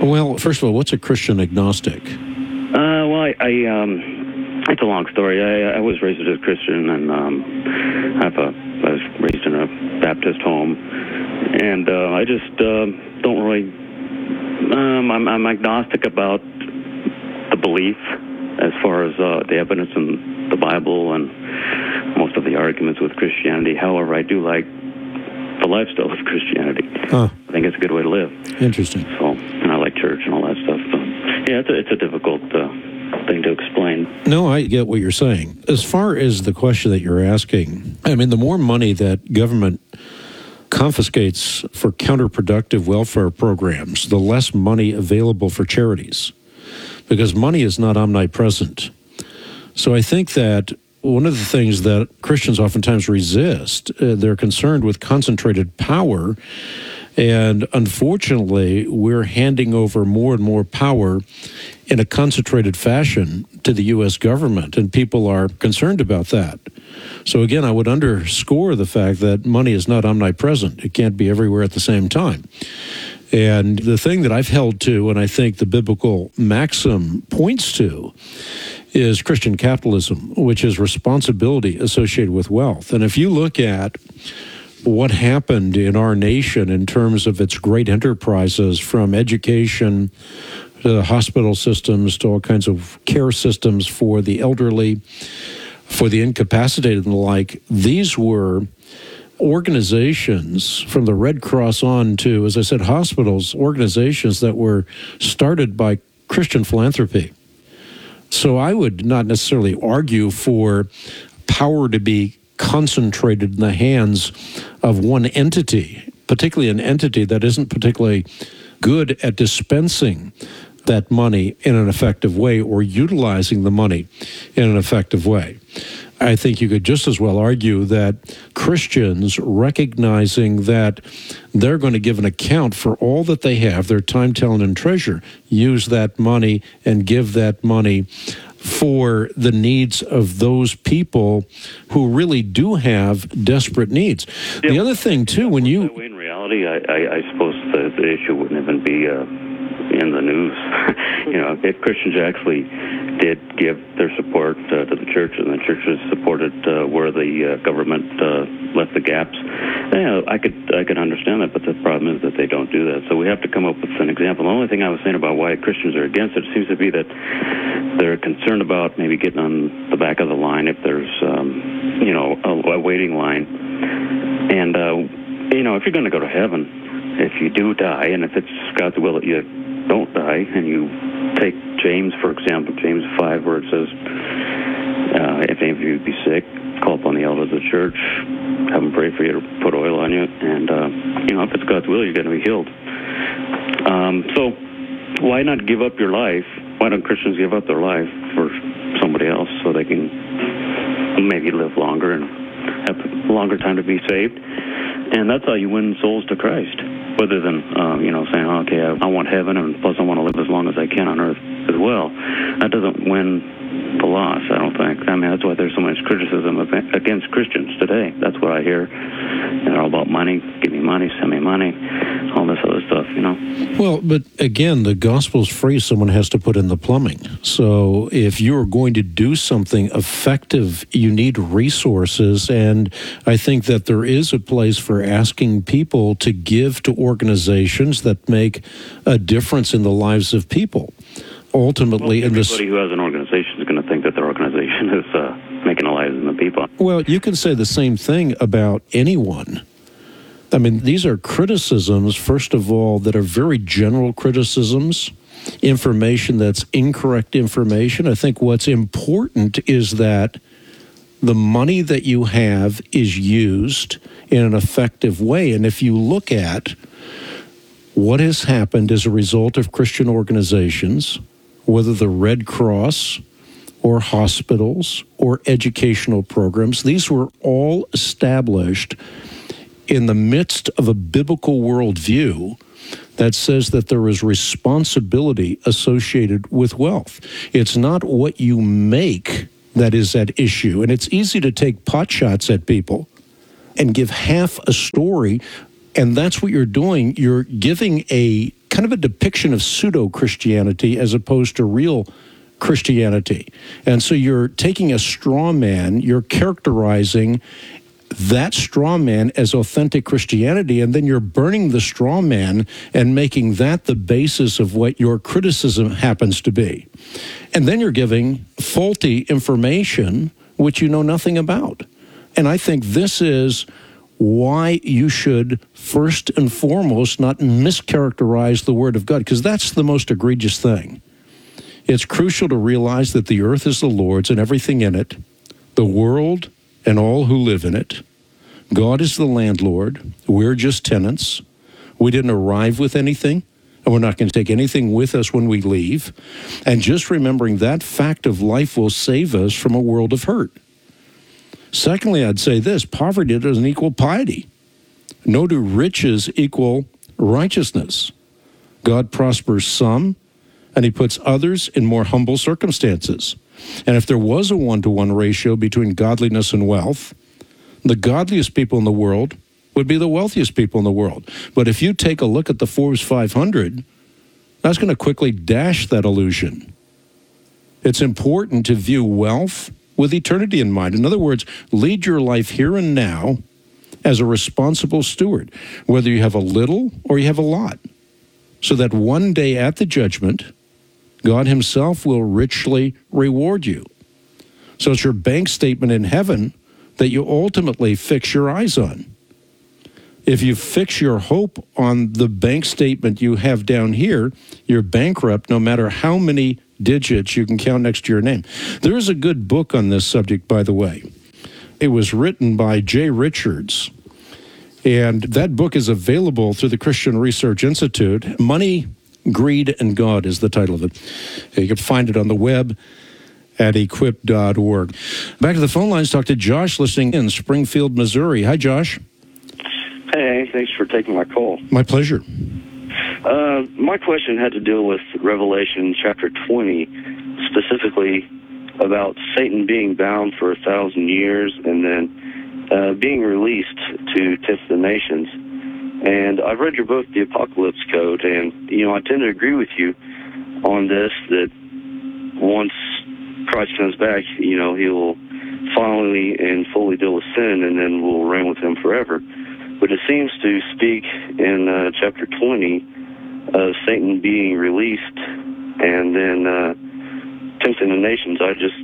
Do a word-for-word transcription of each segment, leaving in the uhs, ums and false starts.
Well, first of all, what's a Christian agnostic? Uh, well, I, I um, it's a long story. I, I was raised as a Christian, and um, I, have a, I was raised in a Baptist home, and uh, I just uh, don't really. Um, I'm, I'm agnostic about the belief as far as uh, the evidence in the Bible and most of the arguments with Christianity. However, I do like the lifestyle of Christianity. Huh. I think it's a good way to live. Interesting. So, and I like church and all that stuff. So, yeah, it's a, it's a difficult uh, thing to explain. No, I get what you're saying. As far as the question that you're asking, I mean, the more money that government confiscates for counterproductive welfare programs, the less money available for charities, because money is not omnipresent. So I think that one of the things that Christians oftentimes resist, uh, they're concerned with concentrated power, and unfortunately, we're handing over more and more power in a concentrated fashion to the U S government, and people are concerned about that. So again, I would underscore the fact that money is not omnipresent. It can't be everywhere at the same time. And the thing that I've held to, and I think the biblical maxim points to, is Christian capitalism, which is responsibility associated with wealth. And if you look at what happened in our nation in terms of its great enterprises, from education to hospital systems to all kinds of care systems for the elderly, for the incapacitated and the like, these were organizations from the Red Cross on to, as I said, hospitals, organizations that were started by Christian philanthropy. So I would not necessarily argue for power to be concentrated in the hands of one entity, particularly an entity that isn't particularly good at dispensing that money in an effective way or utilizing the money in an effective way. I think you could just as well argue that Christians, recognizing that they're going to give an account for all that they have, their time, talent, and treasure, use that money and give that money for the needs of those people who really do have desperate needs. Yeah. The other thing, too, when you... In reality, I, I, I suppose the, the issue wouldn't even be uh, in the news. You know, if Christians actually did give their support uh, to the church, and the churches supported uh, where the uh, government uh, left the gaps, yeah, I could I could understand that, but the problem is that they don't do that. So we have to come up with an example. The only thing I was saying about why Christians are against it seems to be that they're concerned about maybe getting on the back of the line if there's, um, you know, a, a waiting line. And, uh, you know, if you're going to go to heaven, if you do die, and if it's God's will that you don't die, and you take James, for example, James five, where it says, uh, if any of you be sick, call upon the elders of the church, have them pray for you, to put oil on you, and, uh, you know, if it's God's will, you're going to be healed. Um, so why not give up your life? Why don't Christians give up their life for somebody else so they can maybe live longer and have a longer time to be saved? And that's how you win souls to Christ, rather than, uh, you know, saying, okay, I, I want heaven, and plus I want to live as long as I can on earth as well. That doesn't win the loss, I don't think. I mean, that's why there's so much criticism against Christians today. That's what I hear. They're all about money, give me money, send me money, all this other stuff, you know. Well, but again, the gospel's free. Someone has to put in the plumbing. So if you're going to do something effective, you need resources. And I think that there is a place for asking people to give to organizations that make a difference in the lives of people. Ultimately, well, in this, everybody who has an organization is going to think that their organization is uh, making a lives in the people. Well, you can say the same thing about anyone. I mean, these are criticisms, first of all, that are very general criticisms, information that's incorrect information. I think what's important is that the money that you have is used in an effective way. And if you look at what has happened as a result of Christian organizations, whether the Red Cross or hospitals or educational programs, these were all established in the midst of a biblical worldview that says that there is responsibility associated with wealth. It's not what you make that is at issue. And it's easy to take pot shots at people and give half a story, and that's what you're doing. You're giving a kind of a depiction of pseudo-Christianity as opposed to real Christianity. And so you're taking a straw man, you're characterizing that straw man as authentic Christianity, and then you're burning the straw man and making that the basis of what your criticism happens to be. And then you're giving faulty information which you know nothing about. And I think this is why you should first and foremost not mischaracterize the Word of God, because that's the most egregious thing. It's crucial to realize that the earth is the Lord's and everything in it, the world and all who live in it. God is the landlord. We're just tenants. We didn't arrive with anything, and we're not going to take anything with us when we leave. And just remembering that fact of life will save us from a world of hurt. Secondly, I'd say this: poverty doesn't equal piety. Nor do riches equal righteousness. God prospers some, and he puts others in more humble circumstances. And if there was a one-to-one ratio between godliness and wealth, the godliest people in the world would be the wealthiest people in the world. But if you take a look at the Forbes five hundred, that's going to quickly dash that illusion. It's important to view wealth with eternity in mind. In other words, lead your life here and now as a responsible steward, whether you have a little or you have a lot, so that one day at the judgment, God himself will richly reward you. So it's your bank statement in heaven that you ultimately fix your eyes on. If you fix your hope on the bank statement you have down here, you're bankrupt no matter how many digits you can count next to your name. There is a good book on this subject, by the way. It was written by Jay Richards, and that book is available through the Christian Research Institute. Money, Greed, and God is the title of it. You can find it on the web at equip dot org. Back to the phone lines, talk to Josh listening in Springfield, Missouri. Hi, Josh. Hey, thanks for taking my call. My pleasure. Uh, my question had to deal with Revelation chapter twenty, specifically about Satan being bound for a thousand years and then uh, being released to test the nations. And I've read your book, The Apocalypse Code, and, you know, I tend to agree with you on this, that once Christ comes back, you know, he'll finally and fully deal with sin, and then we'll reign with him forever. But it seems to speak in uh, chapter twenty of Satan being released and then uh, tempting the nations. I just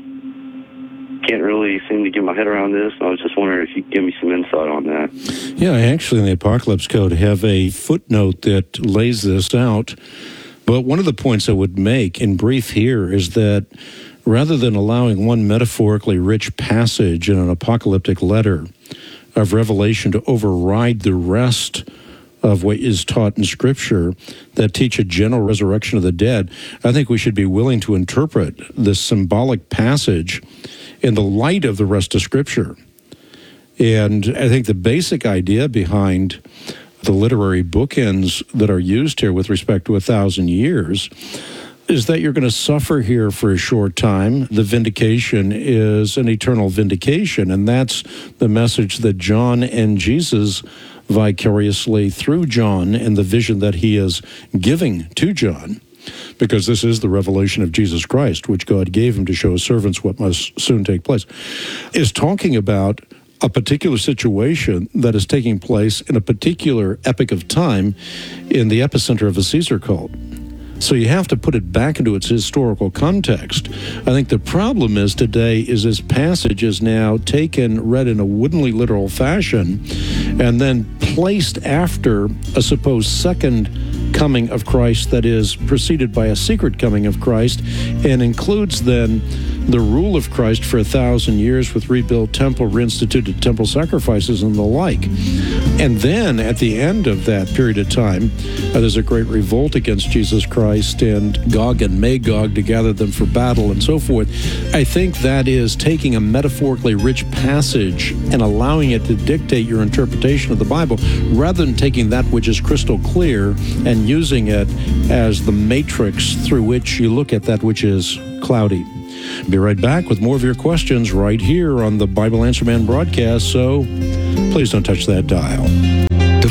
can't really seem to get my head around this. I was just wondering if you could give me some insight on that. Yeah, I actually in the Apocalypse Code have a footnote that lays this out. But one of the points I would make in brief here is that rather than allowing one metaphorically rich passage in an apocalyptic letter of Revelation to override the rest of what is taught in Scripture that teach a general resurrection of the dead, I think we should be willing to interpret this symbolic passage in the light of the rest of Scripture. And I think the basic idea behind the literary bookends that are used here with respect to a thousand years is that you're going to suffer here for a short time. The vindication is an eternal vindication, and that's the message that John and Jesus vicariously through John and the vision that he is giving to John, because this is the revelation of Jesus Christ, which God gave him to show his servants what must soon take place, is talking about a particular situation that is taking place in a particular epoch of time in the epicenter of the Caesar cult. So you have to put it back into its historical context. I think the problem is today is this passage is now taken, read in a woodenly literal fashion, and then placed after a supposed second coming of Christ that is preceded by a secret coming of Christ, and includes then the rule of Christ for a thousand years with rebuilt temple, reinstituted temple sacrifices, and the like. And then at the end of that period of time, uh, there's a great revolt against Jesus Christ and Gog and Magog to gather them for battle and so forth. I think that is taking a metaphorically rich passage and allowing it to dictate your interpretation of the Bible, rather than taking that which is crystal clear and using it as the matrix through which you look at that which is cloudy. Be right back with more of your questions right here on the Bible Answer Man broadcast, so please don't touch that dial. To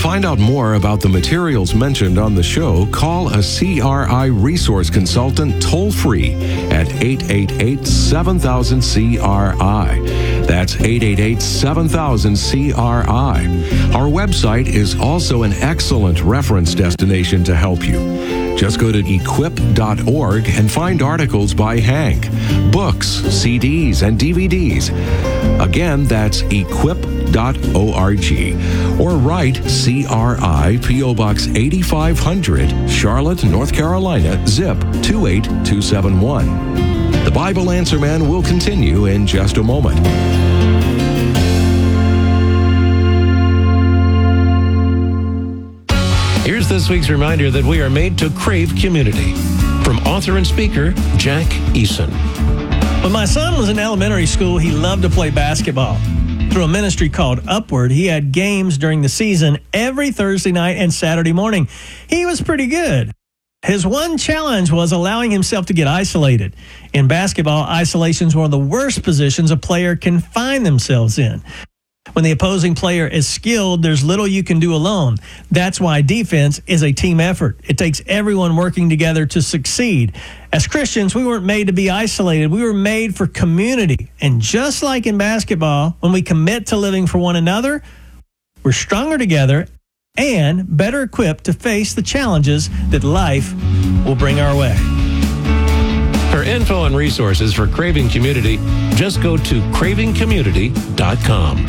find out more about the materials mentioned on the show, call a C R I resource consultant toll-free at eight eight eight, seven thousand, C R I. That's eight eight eight, seven thousand, C R I. Our website is also an excellent reference destination to help you. Just go to equip dot org and find articles by Hank, books, C Ds, and D V Ds. Again, that's equip dot org. Or write C R I, P O Box eighty-five hundred, Charlotte, North Carolina, zip two eight two seven one. The Bible Answer Man will continue in just a moment. Here's this week's reminder that we are made to crave community. From author and speaker, Jack Eason. When my son was in elementary school, he loved to play basketball. Through a ministry called Upward, he had games during the season every Thursday night and Saturday morning. He was pretty good. His one challenge was allowing himself to get isolated. In basketball, isolation is one of the worst positions a player can find themselves in. When the opposing player is skilled, there's little you can do alone. That's why defense is a team effort. It takes everyone working together to succeed. As Christians, we weren't made to be isolated. We were made for community. And just like in basketball, when we commit to living for one another, we're stronger together and better equipped to face the challenges that life will bring our way. For info and resources for Craving Community, just go to craving community dot com.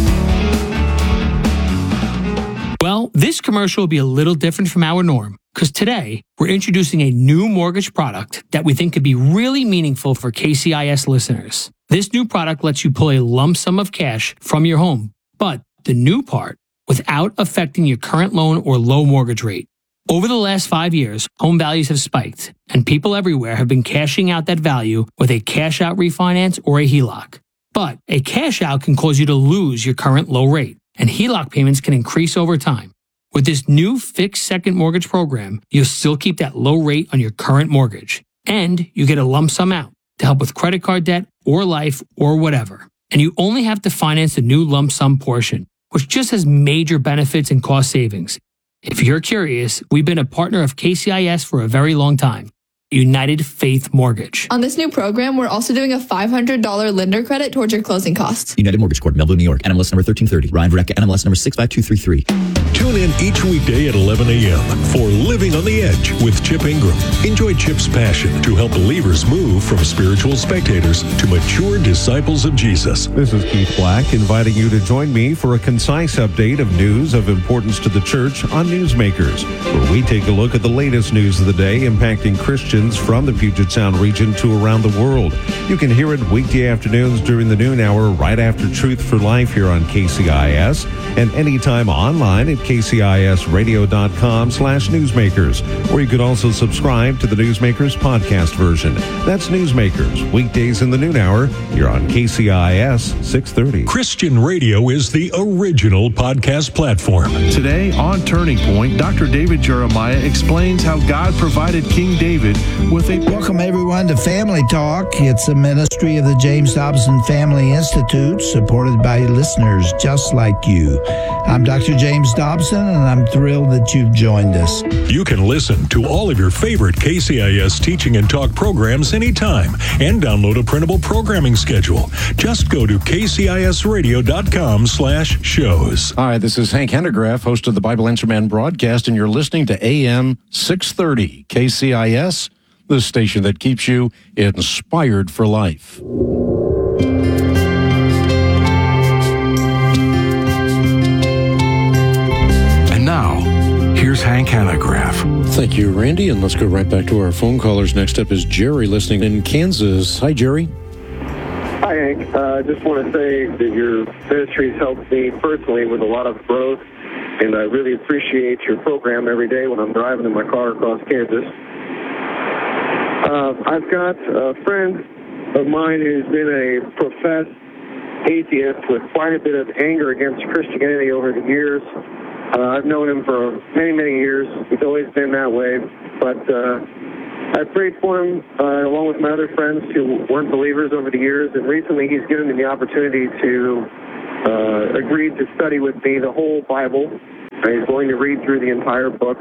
Well, this commercial will be a little different from our norm, because today we're introducing a new mortgage product that we think could be really meaningful for K C I S listeners. This new product lets you pull a lump sum of cash from your home, but the new part, without affecting your current loan or low mortgage rate. Over the last five years, home values have spiked, and people everywhere have been cashing out that value with a cash-out refinance or a H E L O C. But a cash-out can cause you to lose your current low rate, and H E L O C payments can increase over time. With this new fixed second mortgage program, you'll still keep that low rate on your current mortgage, and you get a lump sum out to help with credit card debt or life or whatever. And you only have to finance the new lump sum portion, which just has major benefits and cost savings. If you're curious, we've been a partner of K C I S for a very long time. United Faith Mortgage. On this new program, we're also doing a five hundred dollars lender credit towards your closing costs. United Mortgage Corp, Melville, New York. N M L S number thirteen thirty. Ryan Verrecka, N M L S number six five two three three. Tune in each weekday at eleven a.m. for Living on the Edge with Chip Ingram. Enjoy Chip's passion to help believers move from spiritual spectators to mature disciples of Jesus. This is Keith Black inviting you to join me for a concise update of news of importance to the church on Newsmakers, where we take a look at the latest news of the day impacting Christians from the Puget Sound region to around the world. You can hear it weekday afternoons during the noon hour right after Truth for Life here on K C I S, and anytime online at kcisradio.com slash newsmakers, where you could also subscribe to the Newsmakers podcast version. That's Newsmakers, weekdays in the noon hour. You're on K C I S six thirty. Christian radio is the original podcast platform. Today on Turning Point, Doctor David Jeremiah explains how God provided King David with a... Welcome everyone to Family Talk. It's a ministry of the James Dobson Family Institute, supported by listeners just like you. I'm Doctor James Dobson, and I'm thrilled that you've joined us. You can listen to all of your favorite K C I S teaching and talk programs anytime and download a printable programming schedule. Just go to kcisradio.com slash shows. Hi, this is Hank Hennegraaff, host of the Bible Answer Man broadcast, and you're listening to A M six thirty K C I S, the station that keeps you inspired for life. And now, here's Hank Hennegraaff. Thank you, Randy, and let's go right back to our phone callers. Next up is Jerry, listening in Kansas. Hi, Jerry. Hi, Hank. I uh, just want to say that your ministry has helped me personally with a lot of growth, and I really appreciate your program every day when I'm driving in my car across Kansas. Uh, I've got a friend of mine who's been a professed atheist with quite a bit of anger against Christianity over the years. Uh, I've known him for many, many years. He's always been that way. But uh, I prayed for him uh, along with my other friends who weren't believers over the years. And recently he's given me the opportunity to uh, agree to study with me the whole Bible. He's going to read through the entire book.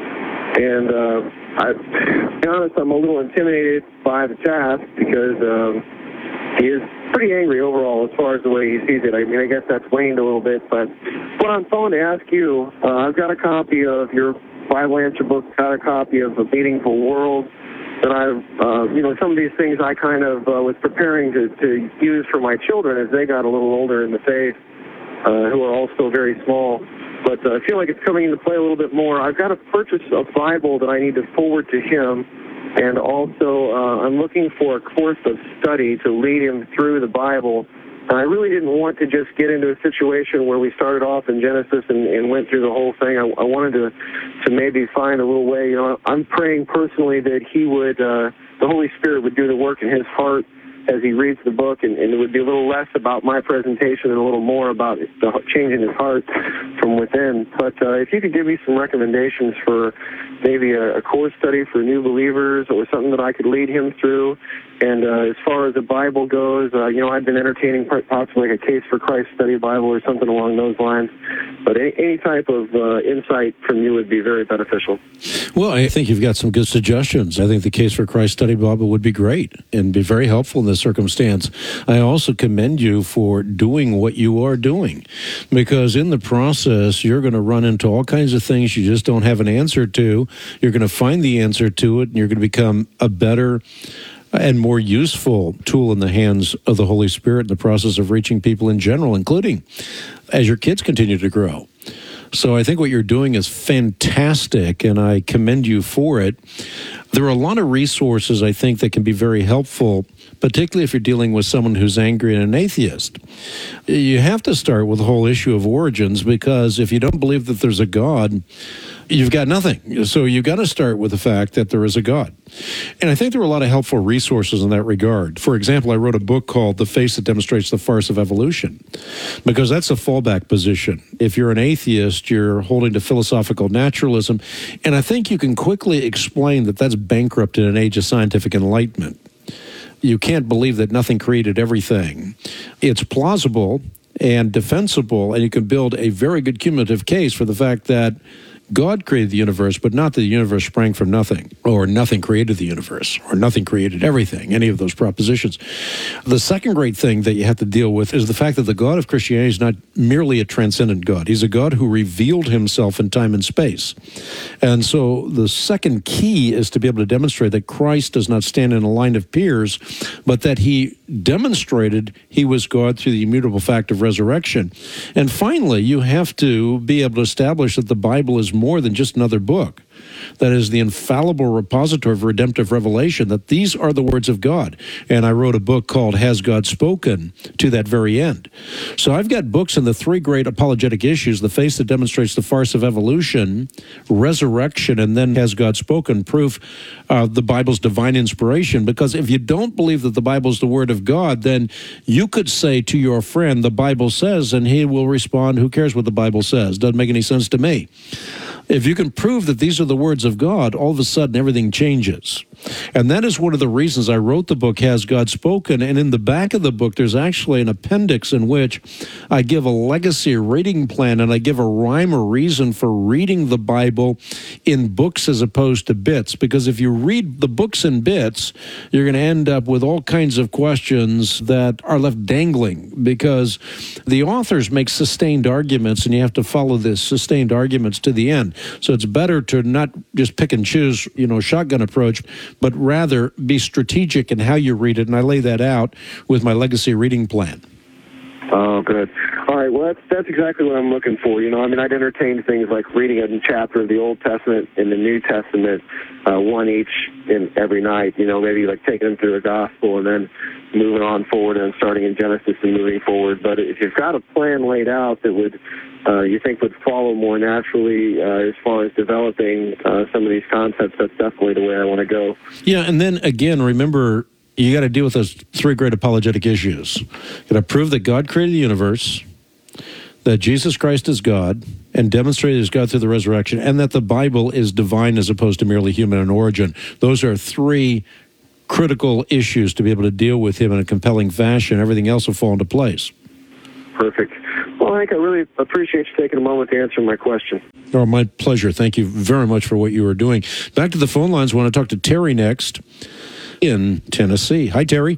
And uh, I, to be honest, I'm a little intimidated by the task because um, he is pretty angry overall as far as the way he sees it. I mean, I guess that's waned a little bit. But what I'm calling to ask you, uh, I've got a copy of your Bible Answer book, got a copy of A Meaningful World. And I've, uh, you know, some of these things I kind of uh, was preparing to, to use for my children as they got a little older in the faith, uh, who are all still very small. But uh, I feel like it's coming into play a little bit more. I've got to purchase a Bible that I need to forward to him. And also, uh, I'm looking for a course of study to lead him through the Bible. And I really didn't want to just get into a situation where we started off in Genesis and, and went through the whole thing. I, I wanted to, to maybe find a little way. You know, I'm praying personally that he would, uh, the Holy Spirit would do the work in his heart as he reads the book, and, and it would be a little less about my presentation and a little more about the changing his heart from within. But uh, if you could give me some recommendations for maybe a, a course study for new believers or something that I could lead him through. And uh, as far as the Bible goes, uh, you know, I've been entertaining possibly like a Case for Christ study Bible or something along those lines. But any, any type of uh, insight from you would be very beneficial. Well, I think you've got some good suggestions. I think the Case for Christ study Bible would be great and be very helpful in this circumstance. I also commend you for doing what you are doing, because in the process, you're going to run into all kinds of things you just don't have an answer to. You're going to find the answer to it, and you're going to become a better and more useful tool in the hands of the Holy Spirit in the process of reaching people in general, including as your kids continue to grow. So I think what you're doing is fantastic, and I commend you for it. There are a lot of resources, I think, that can be very helpful, particularly if you're dealing with someone who's angry and an atheist. You have to start with the whole issue of origins, because if you don't believe that there's a God, you've got nothing. So you've got to start with the fact that there is a God. And I think there are a lot of helpful resources in that regard. For example, I wrote a book called The Face That Demonstrates the Farce of Evolution, because that's a fallback position. If you're an atheist, you're holding to philosophical naturalism. And I think you can quickly explain that that's bankrupt in an age of scientific enlightenment. You can't believe that nothing created everything. It's plausible and defensible, and you can build a very good cumulative case for the fact that God created the universe, but not that the universe sprang from nothing, or nothing created the universe, or nothing created everything, any of those propositions. The second great thing that you have to deal with is the fact that the God of Christianity is not merely a transcendent God. He's a God who revealed himself in time and space. And so the second key is to be able to demonstrate that Christ does not stand in a line of peers, but that he demonstrated he was God through the immutable fact of resurrection. And finally, you have to be able to establish that the Bible is more than just another book. That is the infallible repository of redemptive revelation, that these are the words of God. And I wrote a book called Has God Spoken? To that very end. So I've got books on the three great apologetic issues: the face that demonstrates the farce of evolution, resurrection, and then Has God Spoken? Proof of the Bible's divine inspiration. Because if you don't believe that the Bible is the Word of God, then you could say to your friend, the Bible says, and he will respond, who cares what the Bible says? Doesn't make any sense to me. If you can prove that these are the words of God, all of a sudden everything changes. And that is one of the reasons I wrote the book, Has God Spoken? And in the back of the book, there's actually an appendix in which I give a legacy reading plan, and I give a rhyme or reason for reading the Bible in books as opposed to bits. Because if you read the books in bits, you're going to end up with all kinds of questions that are left dangling, because the authors make sustained arguments, and you have to follow this sustained arguments to the end. So it's better to not just pick and choose, you know, shotgun approach, but rather be strategic in how you read it. And I lay that out with my legacy reading plan. Oh, good. All right, well, that's, that's exactly what I'm looking for. You know, I mean, I'd entertain things like reading a chapter of the Old Testament and the New Testament, uh, one each in every night, you know, maybe like taking them through the gospel and then moving on forward and starting in Genesis and moving forward. But if you've got a plan laid out that would, uh, you think would follow more naturally uh, as far as developing uh, some of these concepts, that's definitely the way I want to go. Yeah, and then again, remember, you got to deal with those three great apologetic issues. You got to prove that God created the universe, that Jesus Christ is God, and demonstrated as God through the resurrection, and that the Bible is divine as opposed to merely human in origin. Those are three critical issues to be able to deal with him in a compelling fashion. Everything else will fall into place. Perfect. Well, Hank, I really appreciate you taking a moment to answer my question. Oh, my pleasure. Thank you very much for what you are doing. Back to the phone lines. I want to talk to Terry next in Tennessee. Hi, Terry.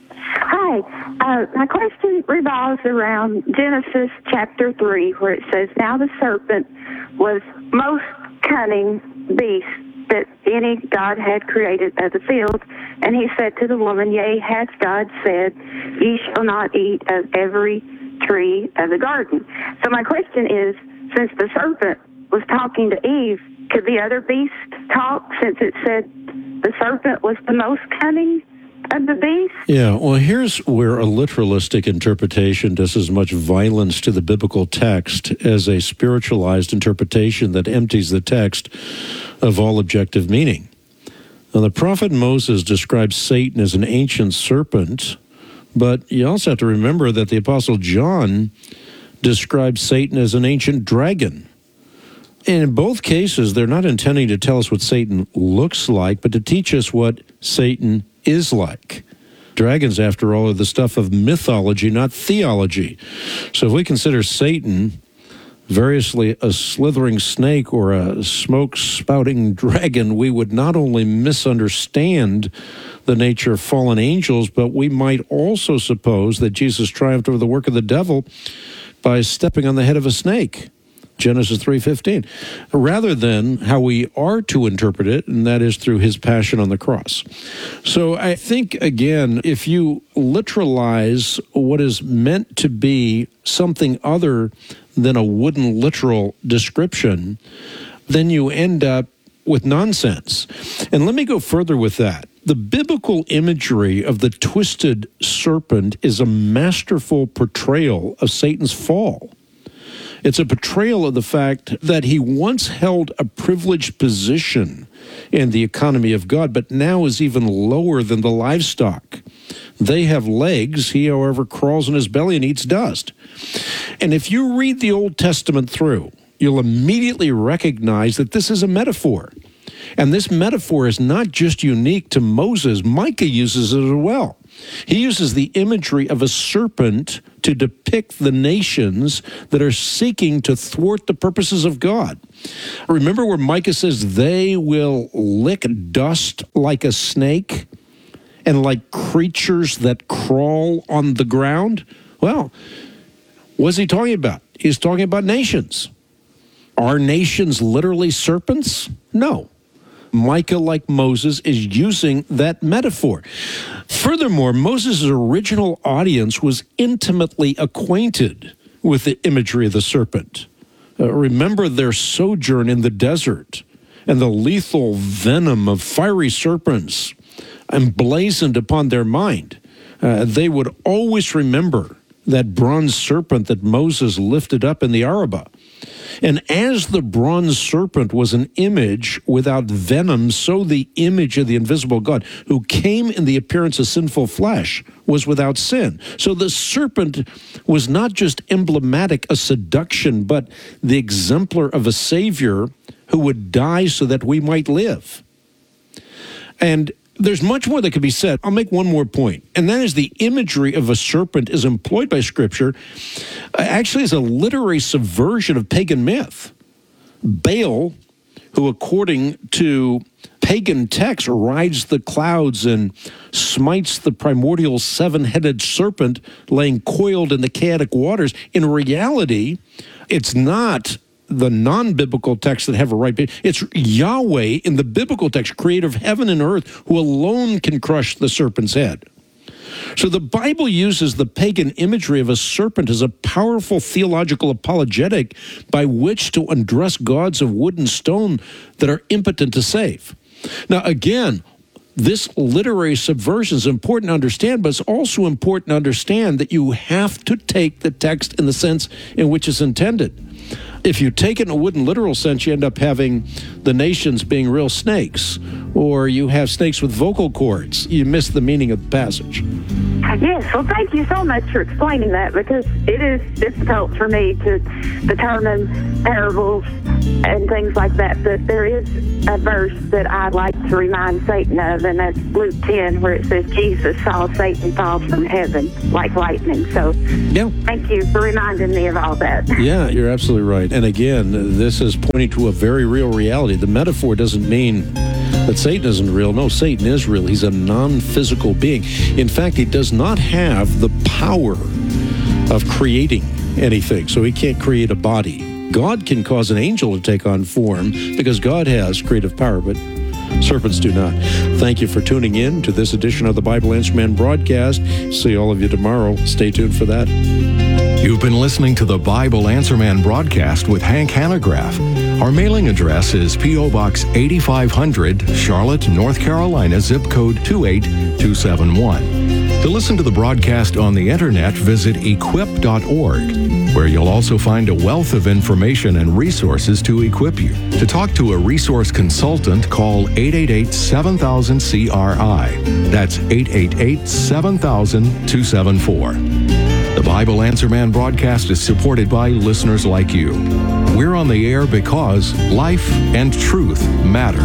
Hi. Uh, my question revolves around Genesis chapter three, where it says, "Now the serpent was most cunning beast that any God had created of the field. And he said to the woman, Yea, hath God said, Ye shall not eat of every tree of the garden." So my question is, since the serpent was talking to Eve, could the other beast talk, since it said the serpent was the most cunning of the beast? Yeah, well, here's where a literalistic interpretation does as much violence to the biblical text as a spiritualized interpretation that empties the text of all objective meaning. Now, the prophet Moses describes Satan as an ancient serpent, but you also have to remember that the Apostle John describes Satan as an ancient dragon. And in both cases, they're not intending to tell us what Satan looks like, but to teach us what Satan is like. Dragons, after all, are the stuff of mythology, not theology. So if we consider Satan variously a slithering snake or a smoke-spouting dragon, we would not only misunderstand the nature of fallen angels, but we might also suppose that Jesus triumphed over the work of the devil by stepping on the head of a snake. Genesis three fifteen, rather than how we are to interpret it, and that is through his passion on the cross. So I think, again, if you literalize what is meant to be something other than a wooden literal description, then you end up with nonsense. And let me go further with that. The biblical imagery of the twisted serpent is a masterful portrayal of Satan's fall. It's a portrayal of the fact that he once held a privileged position in the economy of God, but now is even lower than the livestock. They have legs. He, however, crawls on his belly and eats dust. And if you read the Old Testament through, you'll immediately recognize that this is a metaphor. And this metaphor is not just unique to Moses. Micah uses it as well. He uses the imagery of a serpent to depict the nations that are seeking to thwart the purposes of God. Remember where Micah says they will lick dust like a snake and like creatures that crawl on the ground? Well, what's he talking about? He's talking about nations. Are nations literally serpents? No. Micah, like Moses, is using that metaphor. Furthermore, Moses' original audience was intimately acquainted with the imagery of the serpent. Uh, remember their sojourn in the desert and the lethal venom of fiery serpents emblazoned upon their mind. Uh, they would always remember that bronze serpent that Moses lifted up in the Arabah. And as the bronze serpent was an image without venom, so the image of the invisible God, who came in the appearance of sinful flesh, was without sin. So the serpent was not just emblematic of seduction, but the exemplar of a Savior who would die so that we might live. And there's much more that could be said. I'll make one more point, and that is the imagery of a serpent is employed by Scripture actually as a literary subversion of pagan myth. Baal, who according to pagan texts rides the clouds and smites the primordial seven-headed serpent laying coiled in the chaotic waters, in reality, it's not the non-biblical texts that have a right. It's Yahweh in the biblical text, creator of heaven and earth, who alone can crush the serpent's head. So the Bible uses the pagan imagery of a serpent as a powerful theological apologetic by which to undress gods of wood and stone that are impotent to save. Now, again, this literary subversion is important to understand, but it's also important to understand that you have to take the text in the sense in which it's intended. If you take it in a wooden literal sense, you end up having the nations being real snakes, or you have snakes with vocal cords. You miss the meaning of the passage. Yes, well, thank you so much for explaining that, because it is difficult for me to determine parables and things like that. But there is a verse that I like to remind Satan of, and that's Luke ten, where it says Jesus saw Satan fall from heaven like lightning. So yeah. Thank you for reminding me of all that. Yeah, you're absolutely right. And again, this is pointing to a very real reality. The metaphor doesn't mean that Satan isn't real. No, Satan is real. He's a non-physical being. In fact, he does not have the power of creating anything, so he can't create a body. God can cause an angel to take on form because God has creative power, but serpents do not. Thank you for tuning in to this edition of the Bible Answer Man broadcast. See all of you tomorrow. Stay tuned for that. You've been listening to the Bible Answer Man broadcast with Hank Hanegraaff. Our mailing address is P O. Box eighty-five hundred, Charlotte, North Carolina, zip code two eight two seven one. To listen to the broadcast on the internet, visit equip dot org, where you'll also find a wealth of information and resources to equip you. To talk to a resource consultant, call eight eight eight, seven thousand, C R I. That's eight eight eight, seven thousand, two seven four. The Bible Answer Man broadcast is supported by listeners like you. We're on the air because life and truth matter.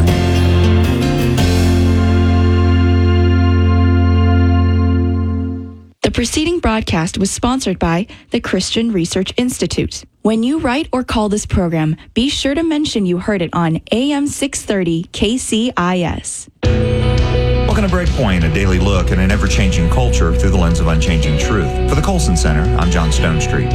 The preceding broadcast was sponsored by the Christian Research Institute. When you write or call this program, be sure to mention you heard it on A M six thirty K C I S. Welcome to Breakpoint, a daily look at an ever-changing culture through the lens of unchanging truth. For the Colson Center, I'm John Stonestreet.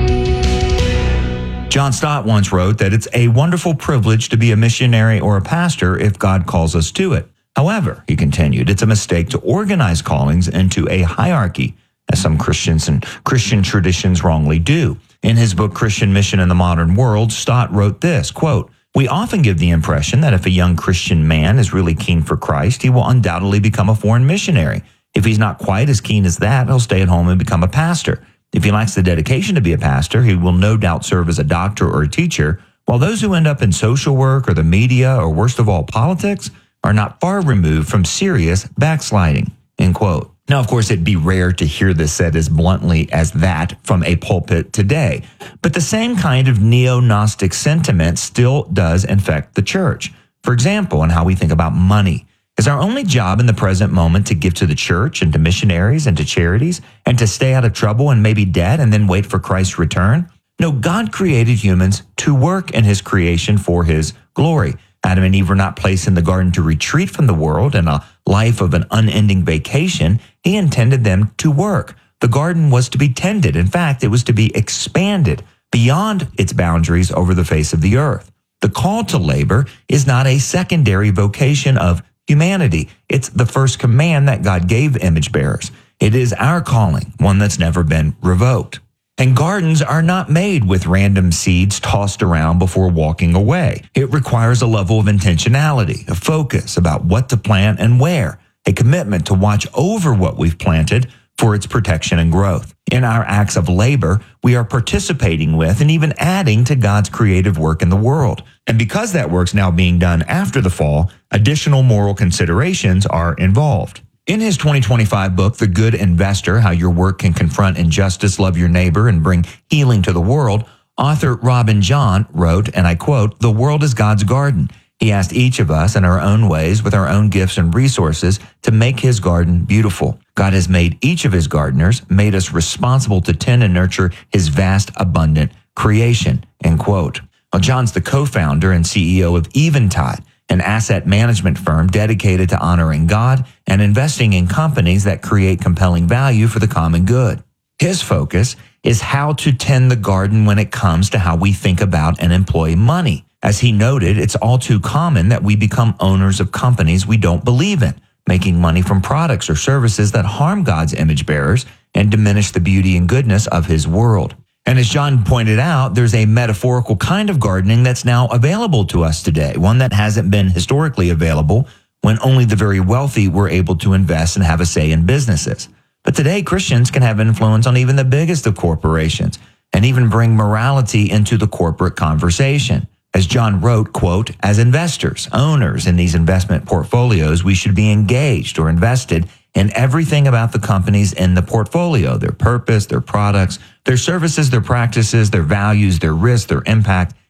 John Stott once wrote that it's a wonderful privilege to be a missionary or a pastor if God calls us to it. However, he continued, it's a mistake to organize callings into a hierarchy, as some Christians and Christian traditions wrongly do. In his book, Christian Mission in the Modern World, Stott wrote this, quote, "We often give the impression that if a young Christian man is really keen for Christ, he will undoubtedly become a foreign missionary. If he's not quite as keen as that, he'll stay at home and become a pastor. If he lacks the dedication to be a pastor, he will no doubt serve as a doctor or a teacher, while those who end up in social work or the media or worst of all, politics, are not far removed from serious backsliding," end quote. Now, of course, it'd be rare to hear this said as bluntly as that from a pulpit today, but the same kind of neo-Gnostic sentiment still does infect the church. For example, in how we think about money. Is our only job in the present moment to give to the church and to missionaries and to charities and to stay out of trouble and maybe dead and then wait for Christ's return? No, God created humans to work in his creation for his glory. Adam and Eve were not placed in the garden to retreat from the world and a life of an unending vacation. He intended them to work. The garden was to be tended. In fact, it was to be expanded beyond its boundaries over the face of the earth. The call to labor is not a secondary vocation of humanity. It's the first command that God gave image bearers. It is our calling, one that's never been revoked. And gardens are not made with random seeds tossed around before walking away. It requires a level of intentionality, a focus about what to plant and where, a commitment to watch over what we've planted for its protection and growth. In our acts of labor, we are participating with and even adding to God's creative work in the world. And because that work's now being done after the fall, additional moral considerations are involved. In his twenty twenty-five book, The Good Investor, How Your Work Can Confront Injustice, Love Your Neighbor, and Bring Healing to the World, author Robin John wrote, and I quote, "The world is God's garden. He asked each of us in our own ways, with our own gifts and resources, to make his garden beautiful. God has made each of his gardeners, made us responsible to tend and nurture his vast, abundant creation," end quote. Well, John's the co-founder and C E O of Eventide, an asset management firm dedicated to honoring God and investing in companies that create compelling value for the common good. His focus is how to tend the garden when it comes to how we think about and employ money. As he noted, it's all too common that we become owners of companies we don't believe in, making money from products or services that harm God's image bearers and diminish the beauty and goodness of his world. And as John pointed out, there's a metaphorical kind of gardening that's now available to us today, one that hasn't been historically available when only the very wealthy were able to invest and have a say in businesses. But today, Christians can have influence on even the biggest of corporations and even bring morality into the corporate conversation. As John wrote, quote, "As investors, owners in these investment portfolios, we should be engaged or invested in everything about the companies in the portfolio, their purpose, their products, their services, their practices, their values, their risks, their impact,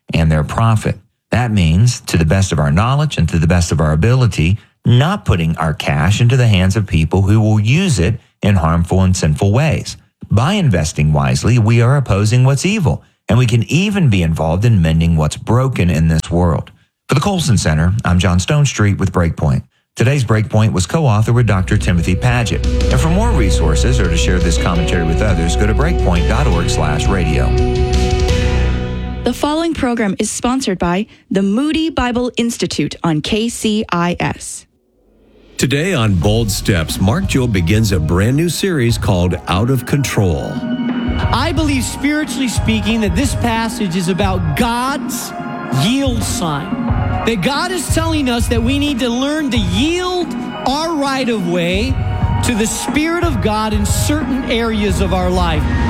and their profit. That means, to the best of our knowledge and to the best of our ability, not putting our cash into the hands of people who will use it in harmful and sinful ways. By investing wisely, we are opposing what's evil, and we can even be involved in mending what's broken in this world. For the Colson Center, I'm John Stonestreet with Breakpoint. Today's Breakpoint was co-authored with Doctor Timothy Paget. And for more resources or to share this commentary with others, go to breakpoint dot org slash radio. The following program is sponsored by the Moody Bible Institute on K C I S. Today on Bold Steps, Mark Joe begins a brand new series called Out of Control. I believe, spiritually speaking, that this passage is about God's yield sign. That God is telling us that we need to learn to yield our right of way to the Spirit of God in certain areas of our life.